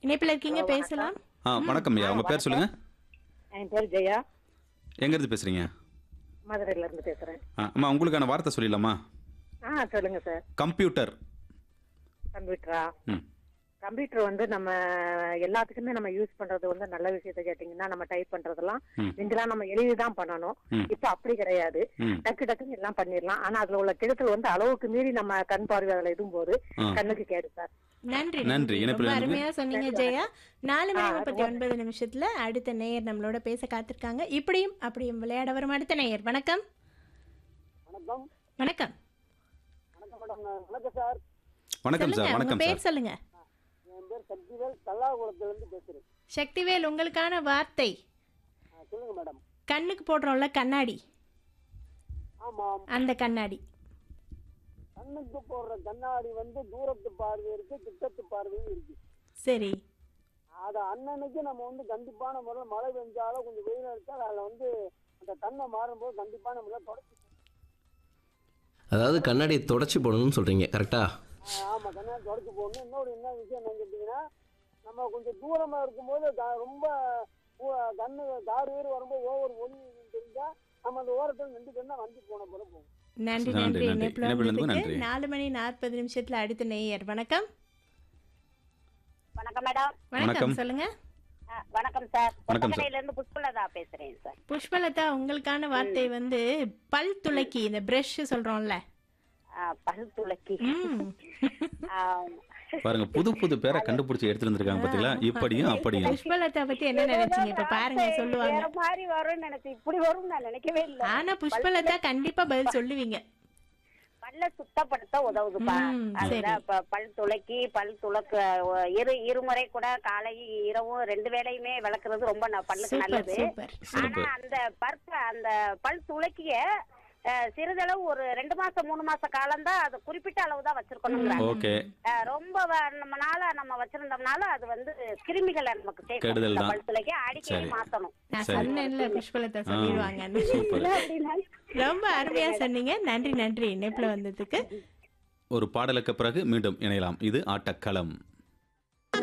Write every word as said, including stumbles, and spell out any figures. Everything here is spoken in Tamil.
இணைப்பில் இருக்கீங்க, பேசலாம். ஆ வணக்கம் ஐயா, உங்க பேர் சொல்லுங்க. என் பேர் ஜெயா, எங்க இருந்து பேசுறீங்க? மதுரையில இருந்து பேசுறேன். ஆ, அம்மா உங்களுக்கான வார்த்தை சொல்லிடலாமா? ஆ சொல்லுங்க சார். கம்ப்யூட்டர். கம்ப்யூட்டரா? ம் கம்ப்யூட்டர் வந்து நம்ம எல்லாத்துக்குமே நம்ம யூஸ் பண்றது வந்து நல்ல விஷயத்த கேட்டீங்கன்னா, நம்ம டைப் பண்றதெல்லாம் ம். முந்தெல்லாம் நம்ம எழுதிதான் பண்ணணும். ம். இப்ப அப்படி கிடையாது, ம் டக்கு டக்குன்னு எல்லாம் பண்ணிடலாம். ஆனா அதுல உள்ள கெடுதல் வந்து அளவுக்கு மீறி நம்ம கண் பார்வை அதுல இதும் போது ஆ. கண்ணுக்கு கேடு சார். நன்றி நன்றி. நன்றி. இணைப்பில் ரொம்ப இருந்து- அருமையா சொன்னீங்க ஜெயா. நாலு மணி ஆ, முப்பத்தி ஒன்பது நிமிஷத்துல அடுத்த நேயர் நம்மளோட பேச காத்திருக்காங்க. இப்படியும் அப்படியும் விளையாட வரும் அடுத்த நேயர். வணக்கம். வணக்கம் வணக்கம். வணக்கம் மேடம். வணக்கம் சார். வணக்கம் சொல்லுங்க, சார். உங்க வணக்கம் பேர் சார். என் சொல்லுங்க. பேர் சக்திவேல், கல்லாகுளத்திலிருந்து பேசுறேன். சக்திவேல், உங்களுக்கான வார்த்தை ஆ, சொல்லுங்க மேடம். கண்ணுக்கு போடுறோம்ல கண்ணாடி, ஆமாம், அந்த கண்ணாடி. கண்ணுக்கு போடுற கண்ணாடி வந்து தூரத்து பார்வை இருக்கு, கிட்டத்து பார்வையும் இருக்கு. சரி. அதை அன்னன்னைக்கு நம்ம வந்து கண்டிப்பான முறையில் மழை பெஞ்சாலும் கொஞ்சம் வெயில் அடித்தால் அதில் வந்து அந்த கண்ணை மாறும்போது கண்டிப்பான முறையில் தொடச்சி. அதாவது கண்ணாடியை தொடச்சி போடணும்னு சொல்கிறீங்க, கரெக்டா? ஆமாம், கண்ணாடி தொடச்சி போடணும். இன்னொரு என்ன விஷயம் என்னன்னு கேட்டிங்கன்னா, நம்ம கொஞ்சம் தூரமாக இருக்கும்போது க- ரொம்ப ஊ- கண்ணு கார் வீடு வரும்போது ஓவர் ஒளி தெரிஞ்சால் நம்ம அந்த ஓரத்தில் நின்று கண்ணா வண்டி போன பிறகு போகும். நன்றி நன்றி, நன்றி. நன்றி. இணைப்புல இணைப்புல வந்ததுக்கு நன்றி. நாலு மணி நாற்பது நிமிஷத்துல அடுத்த நேயர். வணக்கம். வணக்கம் மேடம். வணக்கம். வணக்கம், சொல்லுங்க. ஆ, வணக்கம் சார். வணக்கம் சார். கொட்டக்கடையில இருந்து புஷ்பலதா பேசுறேன் சார். புஷ்பலதா, உங்களுக்கான வார்த்தை வந்து பல் துளக்கி, இந்த பிரஷ் சொல்றோம்ல. ஆ, பல் துளக்கி. ம். ஆ, பாருங்க, புது புது பேரை கண்டுபிடிச்சு எடுத்துட்டு வந்திருக்காங்க பாத்தீங்களா? இப்படியும் அப்படியும். புஷ்பலதா பத்தி என்ன நினைச்சீங்க? இப்ப பாருங்க, சொல்லுவாங்க. வேற மாதிரி வரும்னு நினைச்சு இப்படி வரும் நான் நினைக்கவே இல்லை. ஆனா புஷ்பலதா கண்டிப்பா பதில் சொல்லுவீங்க. பல்ல சுத்தப்படுத்த உதவுதுப்பா. ம், அதுதான் சரி. இப்ப பல் துளக்கி, பல் துளக்க இரு இருமுறை கூட காலை இரவும் ரெண்டு வேளையுமே விளக்குறது ரொம்ப ந- பல்லுக்கு சூப்பர் நல்லது. சூப்பர். ஆனா சிறப்பு. அந்த பற்ப அந்த பல் துளக்கிய அஹ், சிறிதளவு ஒரு ரெண்டு மாசம் மூணு மாச காலம் தான், அது குறிப்பிட்ட அளவு தான் வச்சிருக்கணுங்கிறாங்க. ஓகே. அஹ், ரொம்ப வ- நம்ம நாளா நம்ம வச்சிருந்தோம்னால அது வந்து கிருமிகளை நமக்கு சேர்க்கும். கெடுதல் இந்த தான். பல் துளக்கி அடிக்கடி சரி. மாத்தணும். நான் சரி. சொன்னேன்ல புஷ்பலதா ஆ, சொல்லிடுவாங்கன்னு. சூப்பர். அப்படின்னா ரொம்ப அருமையா சொன்னீங்க. நன்றி நன்றி. இணைப்புல வந்ததுக்கு. ஒரு பாடலுக்கு பிறகு மீண்டும் இணையலாம். இது ஆட்டக்களம்.